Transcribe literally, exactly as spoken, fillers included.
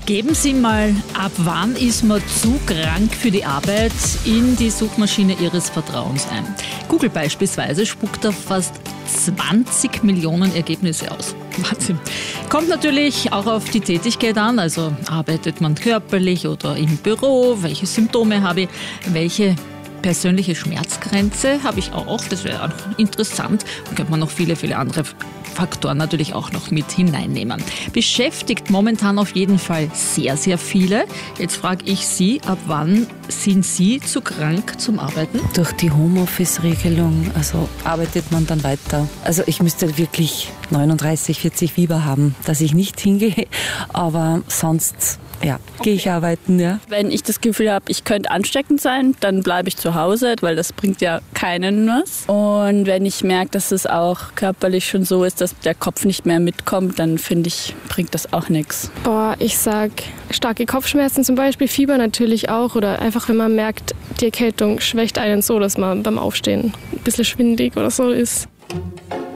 Geben Sie mal, ab wann ist man zu krank für die Arbeit, in die Suchmaschine Ihres Vertrauens ein. Google beispielsweise spuckt da fast zwanzig Millionen Ergebnisse aus. Wahnsinn. Kommt natürlich auch auf die Tätigkeit an, also arbeitet man körperlich oder im Büro, welche Symptome habe ich, welche persönliche Schmerzgrenze habe ich auch, das wäre auch interessant. Da könnte man noch viele, viele andere Faktoren natürlich auch noch mit hineinnehmen. Beschäftigt momentan auf jeden Fall sehr, sehr viele. Jetzt frage ich Sie, ab wann sind Sie zu krank zum Arbeiten? Durch die Homeoffice-Regelung, also arbeitet man dann weiter. Also ich müsste wirklich neununddreißig, vierzig Fieber haben, dass ich nicht hingehe, aber sonst ja, gehe ich arbeiten, ja. Wenn ich das Gefühl habe, ich könnte ansteckend sein, dann bleibe ich zu Hause, weil das bringt ja keinen was. Und wenn ich merke, dass es auch körperlich schon so ist, dass der Kopf nicht mehr mitkommt, dann finde ich, bringt das auch nichts. Boah, ich sag starke Kopfschmerzen zum Beispiel, Fieber natürlich auch oder einfach, wenn man merkt, die Erkältung schwächt einen so, dass man beim Aufstehen ein bisschen schwindig oder so ist.